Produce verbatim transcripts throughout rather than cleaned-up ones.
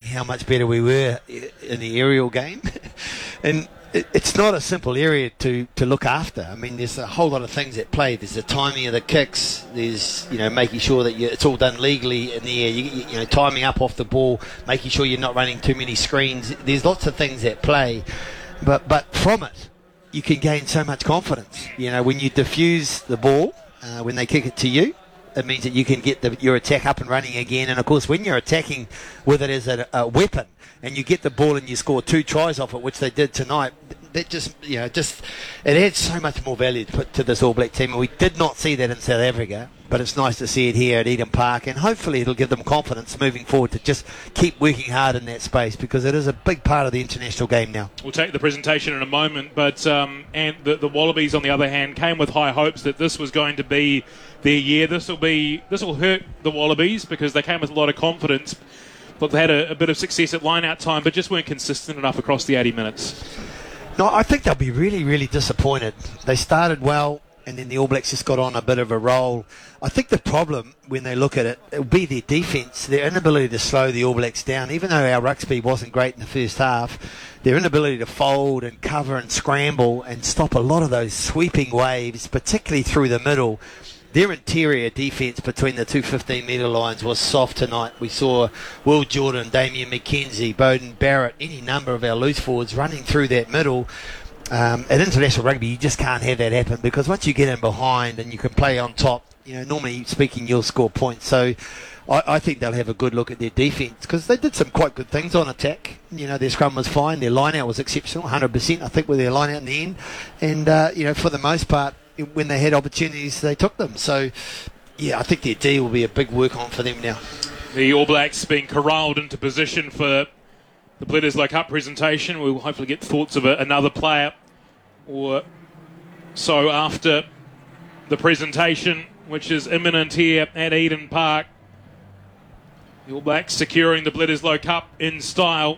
how much better we were in the aerial game. And it, it's not a simple area to, to look after. I mean, there's a whole lot of things at play. There's the timing of the kicks. There's, you know, making sure that you, it's all done legally in the air. You, you know, timing up off the ball, making sure you're not running too many screens. There's lots of things at play. But but from it, you can gain so much confidence. You know, when you diffuse the ball, uh, when they kick it to you, it means that you can get the, your attack up and running again. And, of course, when you're attacking with it as a, a weapon and you get the ball and you score two tries off it, which they did tonight, that just, you know, just it adds so much more value to put to this All Black team. And we did not see that in South Africa, but it's nice to see it here at Eden Park. And hopefully it'll give them confidence moving forward to just keep working hard in that space, because it is a big part of the international game now. We'll take the presentation in a moment, but um, and the, the Wallabies, on the other hand, came with high hopes that this was going to be their year. This will be this will hurt the Wallabies because they came with a lot of confidence, but they had a, a bit of success at line-out time, but just weren't consistent enough across the eighty minutes. No, I think they'll be really, really disappointed. They started well, and then the All Blacks just got on a bit of a roll. I think the problem, when they look at it, it'll be their defence, their inability to slow the All Blacks down. Even though our ruck speed wasn't great in the first half, their inability to fold and cover and scramble and stop a lot of those sweeping waves, particularly through the middle. Their interior defence between the two fifteen-metre lines was soft tonight. We saw Will Jordan, Damian McKenzie, Beauden Barrett, any number of our loose forwards running through that middle. Um, at international rugby, you just can't have that happen, because once you get in behind and you can play on top, you know, normally speaking, you'll score points. So I, I think they'll have a good look at their defence, because they did some quite good things on attack. You know, their scrum was fine, their line-out was exceptional, one hundred percent, I think, with their line-out in the end. And, uh, you know, for the most part, when they had opportunities, they took them. So, yeah, I think their D will be a big work on for them now. The All Blacks being corralled into position for the Bledisloe Cup presentation. We'll hopefully get thoughts of a, another player or so after the presentation, which is imminent here at Eden Park. The All Blacks securing the Bledisloe Cup in style,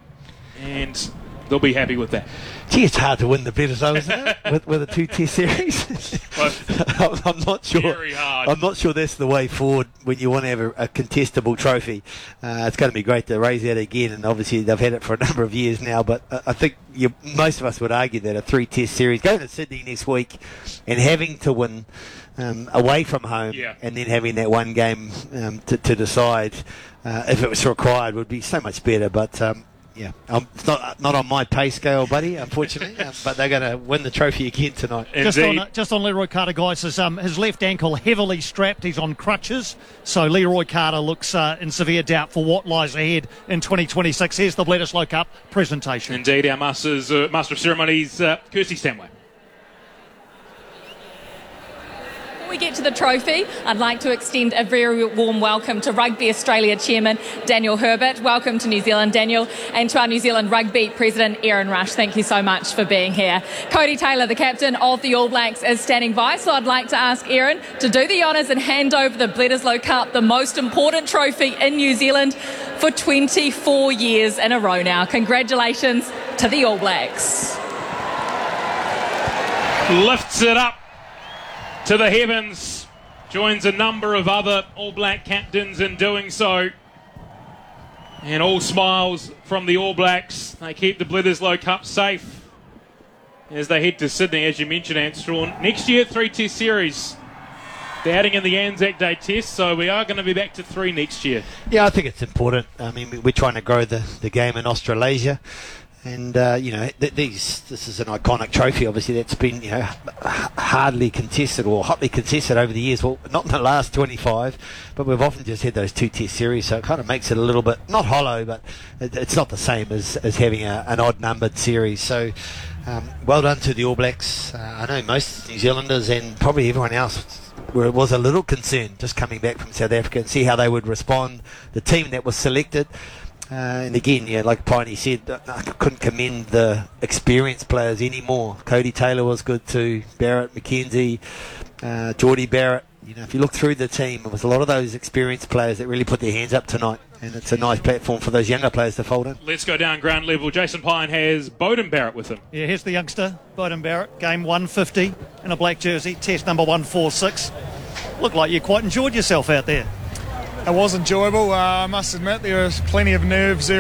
and they'll be happy with that. Gee, it's hard to win the Bledisloe, isn't it? with, with a two-test series. I'm, I'm not sure. Very hard. I'm not sure that's the way forward when you want to have a, a contestable trophy. Uh, it's going to be great to raise that again, and obviously they've had it for a number of years now. But uh, I think you, most of us would argue that a three-test series, going to Sydney next week, and having to win um, away from home, yeah. and then having that one game um, to, to decide uh, if it was required, would be so much better. But um, Yeah, um, it's not not on my pay scale, buddy, unfortunately, uh, but they're going to win the trophy again tonight. Just on, uh, just on Leroy Carter, guys, his, um, his left ankle heavily strapped. He's on crutches, so Leroy Carter looks uh, in severe doubt for what lies ahead in twenty twenty-six. Here's the Bledisloe Cup presentation. Indeed, our Masters, uh, Master of Ceremonies, uh, Kirsty Stanway. We get to the trophy, I'd like to extend a very warm welcome to Rugby Australia Chairman Daniel Herbert. Welcome to New Zealand, Daniel, and to our New Zealand Rugby President Aaron Rush. Thank you so much for being here. Cody Taylor, the captain of the All Blacks, is standing by, so I'd like to ask Aaron to do the honours and hand over the Bledisloe Cup, the most important trophy in New Zealand for twenty-four years in a row now. Congratulations to the All Blacks. Lifts it up to the heavens, joins a number of other All Black captains in doing so, and all smiles from the All Blacks. They keep the Bledisloe Cup safe as they head to Sydney, as you mentioned, Anstrawn. Next year, three test series. They're adding in the Anzac Day test, so we are going to be back to three next year. Yeah, I think it's important. I mean, we're trying to grow the, the game in Australasia. And, uh, you know, th- these this is an iconic trophy, obviously, that's been, you know, hardly contested or hotly contested over the years. Well, not in the last twenty-five, but we've often just had those two-test series, so it kind of makes it a little bit, not hollow, but it, it's not the same as, as having a, an odd-numbered series. So, um, well done to the All Blacks. Uh, I know most New Zealanders and probably everyone else where it was a little concerned just coming back from South Africa and see how they would respond. The team that was selected. Uh, and again, yeah, like Piney said, I couldn't commend the experienced players anymore. Cody Taylor was good too. Barrett, McKenzie, uh, Geordie Barrett. You know, if you look through the team, it was a lot of those experienced players that really put their hands up tonight. And it's a nice platform for those younger players to fold in. Let's go down ground level. Jason Pine has Beauden Barrett with him. Yeah, here's the youngster, Beauden Barrett. Game one fifty in a black jersey. Test number one forty-six. Looked like you quite enjoyed yourself out there. It was enjoyable. Uh, I must admit there was plenty of nerves there